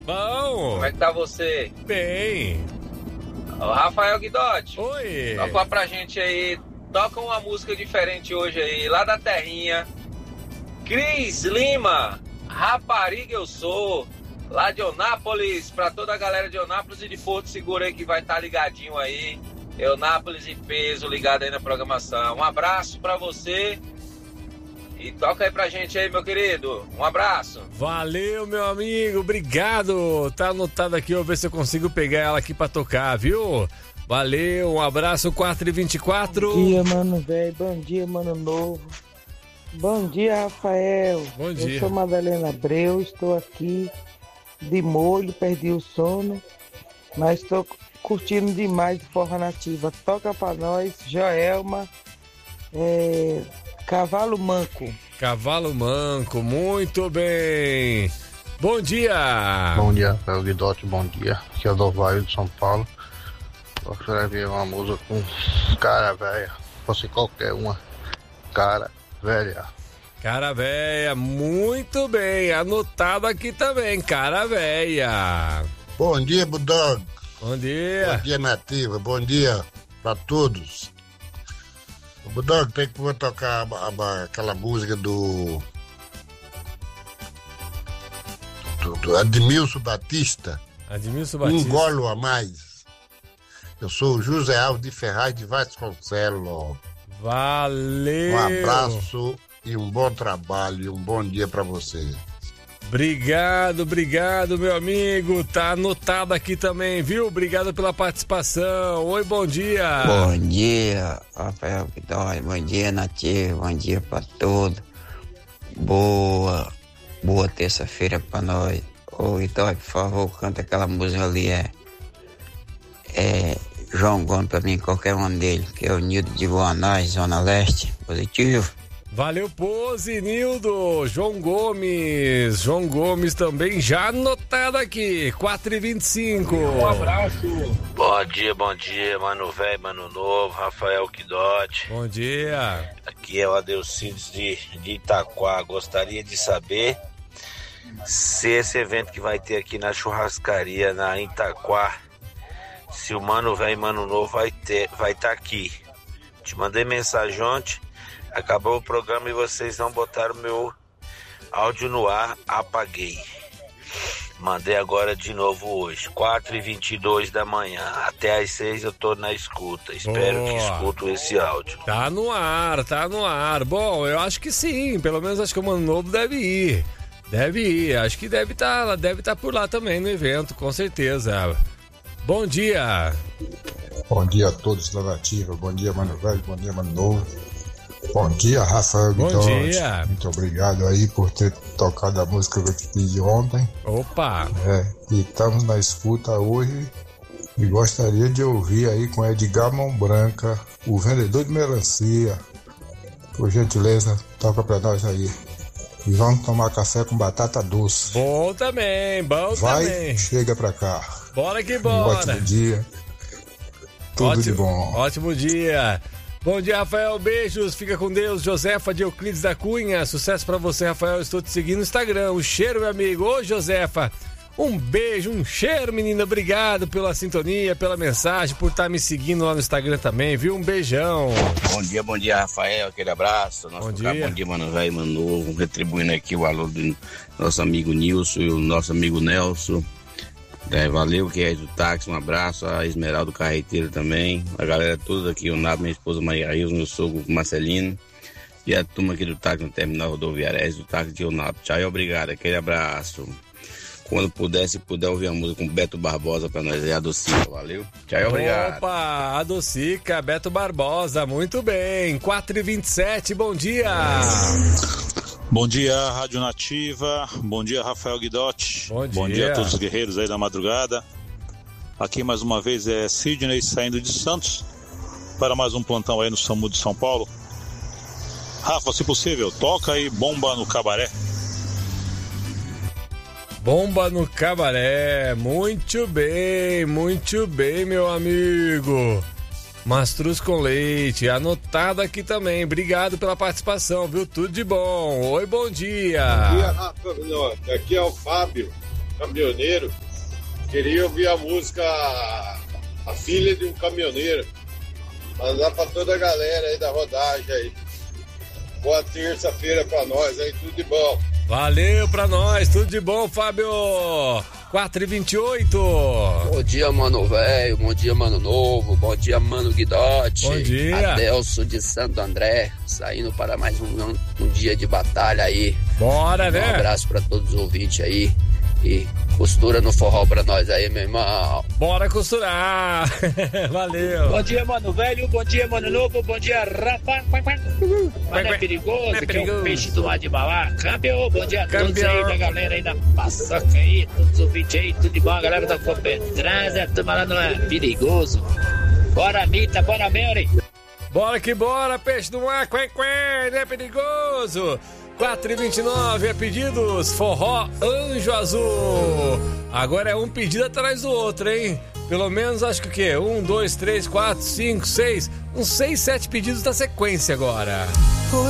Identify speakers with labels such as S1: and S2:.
S1: Bom.
S2: Como é que tá você?
S1: Bem.
S2: O Rafael Guidotti.
S1: Oi.
S2: Toca pra gente aí. Toca uma música diferente hoje aí, lá da terrinha. Cris Lima, Rapariga Eu Sou, lá de Eunápolis, pra toda a galera de Eunápolis e de Porto Seguro aí que vai estar ligadinho aí. Eunápolis e peso ligado aí na programação. Um abraço pra você e toca aí pra gente aí, meu querido. Um abraço.
S1: Valeu, meu amigo, obrigado. Tá anotado aqui, eu vou ver se eu consigo pegar ela aqui pra tocar, viu? Valeu, um abraço, 4h24.
S3: Bom dia, mano velho, bom dia, mano novo. Bom dia, Rafael.
S1: Bom dia.
S3: Eu sou Madalena Abreu, estou aqui de molho, perdi o sono, mas estou curtindo demais de Forró Nativa. Toca pra nós, Joelma, Cavalo Manco.
S1: Cavalo Manco, muito bem. Bom dia.
S4: Bom dia, Rafael Guidotti, bom dia. Aqui é o Dovaio de São Paulo. Gostaria de ver uma música com Cara Velha, fosse qualquer uma. Cara Velha.
S1: Cara Véia, muito bem, anotado aqui também, Cara Véia.
S5: Bom dia, Budog.
S1: Bom dia.
S5: Bom dia, Nativa. Bom dia pra todos. O Budog tem que tocar aquela música do Admilson Batista.
S1: Admilson Batista.
S5: Um golo a mais. Eu sou o José Alves de Ferraz de Vasconcelos.
S1: Valeu.
S5: Um abraço e um bom trabalho e um bom dia pra você.
S1: Obrigado, meu amigo. Tá anotado aqui também, viu? Obrigado pela participação. Oi, bom dia.
S6: Bom dia, Rafael Guidotti. Bom dia, Nativo. Bom dia pra todos. Boa terça-feira pra nós. Ô, Guidotti, por favor, canta aquela música ali, João Gomes pra mim, qualquer um dele, que é o Nildo de Guanás, Zona Leste, positivo.
S1: Valeu, Pose, Nildo. João Gomes também já anotado aqui, 4h25.
S2: Um abraço.
S7: Bom dia, mano velho, mano novo, Rafael Guidotti.
S1: Bom dia.
S7: Aqui é o Adelcides de Itaquá. Gostaria de saber se esse evento que vai ter aqui na churrascaria na Itaquá, se o mano velho e mano novo vai estar aqui. Te mandei mensagem ontem, acabou o programa e vocês não botaram meu áudio no ar, apaguei. Mandei agora de novo hoje, 4h22 da manhã, até às 6 eu tô na escuta, espero que escuto esse áudio.
S1: Tá no ar. Bom, eu acho que sim, pelo menos acho que o mano novo deve ir, acho que deve estar por lá também no evento, com certeza. Bom dia.
S8: Bom dia a todos da Nativa. Bom dia, mano velho. Bom dia, mano novo. Bom dia, Rafael Guidotti.
S1: Bom dia.
S8: Muito obrigado aí por ter tocado a música que eu te pedi ontem.
S1: Opa.
S8: E estamos na escuta hoje e gostaria de ouvir aí com Edgar Mão Branca, o vendedor de melancia. Por gentileza, toca pra nós aí. E vamos tomar café com batata doce.
S1: Bom também.
S8: Vai, chega pra cá.
S1: Bora que bora.
S8: Um ótimo dia. Tudo de bom.
S1: Ótimo dia. Bom dia, Rafael. Beijos. Fica com Deus. Josefa de Euclides da Cunha. Sucesso pra você, Rafael. Estou te seguindo no Instagram. Um cheiro, meu amigo. Ô, Josefa. Um beijo, um cheiro, menina. Obrigado pela sintonia, pela mensagem, por estar me seguindo lá no Instagram também, viu? Um beijão.
S7: Bom dia, Rafael. Aquele abraço.
S1: Bom dia,
S7: mano velho, mano novo. Retribuindo aqui o alô do nosso amigo Nilson e o nosso amigo Nelson. Valeu, que é do táxi, um abraço, a Esmeralda do Carreteiro também, a galera toda aqui, o Nabo, minha esposa Maria Rios, meu sogro Marcelino, e a turma aqui do táxi no terminal rodoviário do táxi de Eunápolis. Tchau e obrigado, aquele abraço. Quando puder, se puder ouvir a música com Beto Barbosa pra nós, é a Docica, valeu? Tchau e obrigado.
S1: Opa, a Docica, Beto Barbosa, muito bem, 4h27, bom dia.
S9: Bom dia, Rádio Nativa. Bom dia, Rafael Guidotti.
S1: Bom
S9: dia a todos os guerreiros aí da madrugada. Aqui mais uma vez é Sidney saindo de Santos para mais um plantão aí no SAMU de São Paulo. Rafa, se possível, toca aí Bomba no Cabaré.
S1: Bomba no Cabaré. Muito bem, meu amigo. Mastruz com leite, anotado aqui também. Obrigado pela participação, viu? Tudo de bom. Oi, bom dia.
S10: Bom dia, Rafa. Aqui é o Fábio, caminhoneiro. Queria ouvir a música A Filha de um Caminhoneiro. Mandar pra toda a galera aí da rodagem aí. Boa terça-feira pra nós aí, tudo de bom.
S1: Valeu pra nós, tudo de bom, Fábio. 4h28.
S11: Bom dia, mano velho. Bom dia, mano novo. Bom dia, mano Guidotti.
S1: Bom dia.
S11: Adelso de Santo André. Saindo para mais um dia de batalha aí.
S1: Bora, né?
S11: Um abraço pra todos os ouvintes aí. E costura no forró pra nós aí, meu irmão.
S1: Bora costurar. Valeu.
S12: Bom dia, mano velho. Bom dia, mano novo. Bom dia, Rafa. Mas não é perigoso, que é um peixe do mar de balá. Câmbio. Bom dia a todos aí, da galera aí da paçoca aí, todos os ouvintes aí, tudo de bom, a galera da Copetransa, a turma lá não é perigoso. Bora, Mita, bora, Mary.
S1: Bora que bora, peixe do mar, não é perigoso. 4h29 é pedidos, forró Anjo Azul. Agora é um pedido atrás do outro, hein? Pelo menos acho que o quê? 1, 2, 3, 4, 5, 6. Uns 6, 7 pedidos da sequência agora.